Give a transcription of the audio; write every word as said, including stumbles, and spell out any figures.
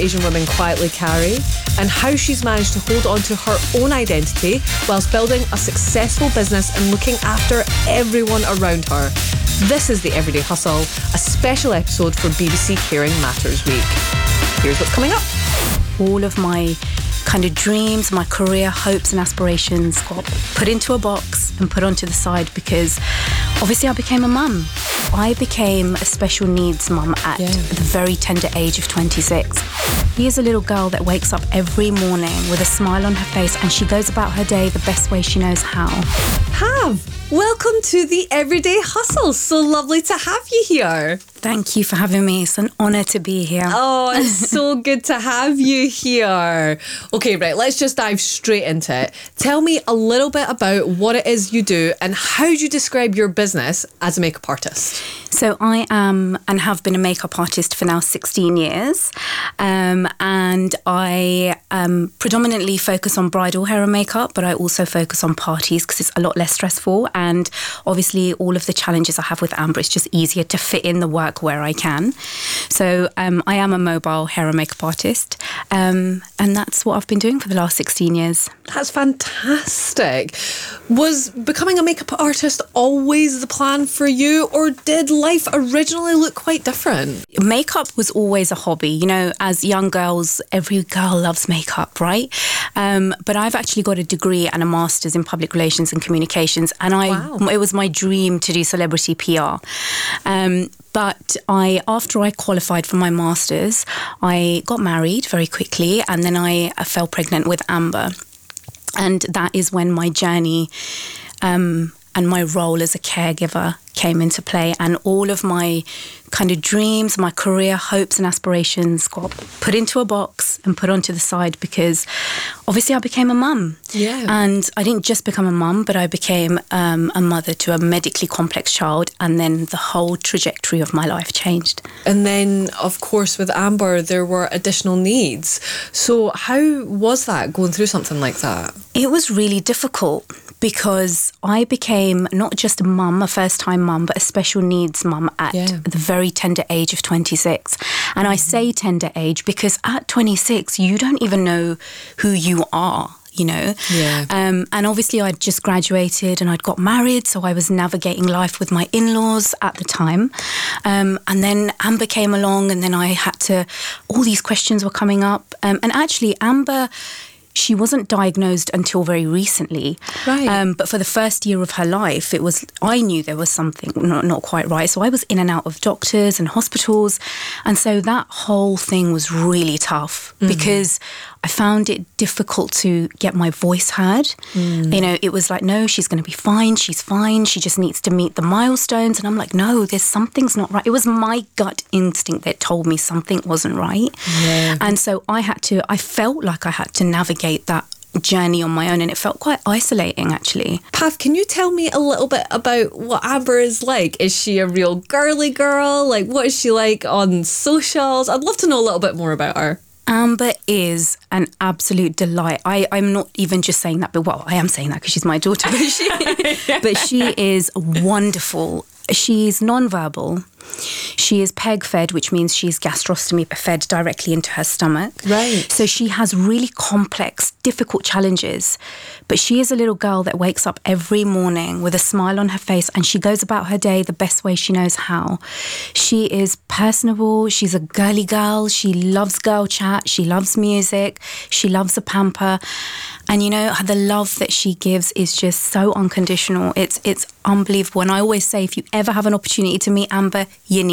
Asian women quietly carry, and how she's managed to hold on to her own identity whilst building a successful business and looking after everyone around her. This is The Everyday Hustle, a special episode for B B C Caring Matters Week. Here's what's coming up. All of my kind of dreams, my career hopes and aspirations got put into a box and put onto the side because obviously I became a mum. I became a special needs mum at Yeah. the very tender age of twenty-six. Here's a little girl that wakes up every morning with a smile on her face and she goes about her day the best way she knows how. Have, welcome to The Everyday Hustle. So lovely to have you here. Thank you for having me. It's an honour to be here. Oh, it's so good to have you here. Okay, right, let's just dive straight into it. Tell me a little bit about what it is you do and how do you describe your business as a makeup artist? So I am and have been a makeup artist for now sixteen years. Um, and I um, predominantly focus on bridal hair and makeup, but I also focus on parties because it's a lot less stressful. And obviously all of the challenges I have with Amber, it's just easier to fit in the work where I can. So um, I am a mobile hair and makeup artist. Um, and that's what I've been doing for the last sixteen years. That's fantastic. Was becoming a makeup artist always the plan for you, or did life originally look quite different? Makeup was always a hobby. You know, as young girls, every girl loves makeup, right? Um, but I've actually got a degree and a master's in public relations and communications. And I, Wow. it was my dream to do celebrity P R. Um, But I, after I qualified for my master's, I got married very quickly and then I fell pregnant with Amber. And that is when my journey um, and my role as a caregiver came into play, and all of my kind of dreams, my career hopes and aspirations got put into a box and put onto the side because obviously I became a mum. Yeah. And I didn't just become a mum, but I became um, a mother to a medically complex child, and then the whole trajectory of my life changed. And then, of course, with Amber, there were additional needs. So how was that, going through something like that? It was really difficult because I became not just a mum, a first-time mum, but a special needs mum at Yeah. the very tender age of twenty-six. And I say tender age because at twenty-six, you don't even know who you are, you know? Yeah. Um, and obviously I'd just graduated and I'd got married, so I was navigating life with my in-laws at the time. Um, and then Amber came along and then I had to, all these questions were coming up. Um, and actually Amber, she wasn't diagnosed until very recently. Right. Um, but for the first year of her life, it was, I knew there was something not, not quite right. So I was in and out of doctors and hospitals. And so that whole thing was really tough mm-hmm. because I found it difficult to get my voice heard. Mm. You know, it was like, no, she's going to be fine. She's fine. She just needs to meet the milestones. And I'm like, no, there's something's not right. It was my gut instinct that told me something wasn't right. Yeah. And so I had to, I felt like I had to navigate that journey on my own, and it felt quite isolating actually. Pav, can you tell me a little bit about what Amber is like? Is she a real girly girl? Like, what is she like on socials? I'd love to know a little bit more about her. Amber is an absolute delight. I, I'm not even just saying that, but well, I am saying that because she's my daughter, but she, but she is wonderful. She's non-verbal. She is peg-fed, which means she's gastrostomy fed directly into her stomach. Right. So she has really complex, difficult challenges. But she is a little girl that wakes up every morning with a smile on her face and she goes about her day the best way she knows how. She is personable. She's a girly girl. She loves girl chat. She loves music. She loves a pamper. And, you know, the love that she gives is just so unconditional. It's, it's unbelievable. And I always say, if you ever have an opportunity to meet Amber, you need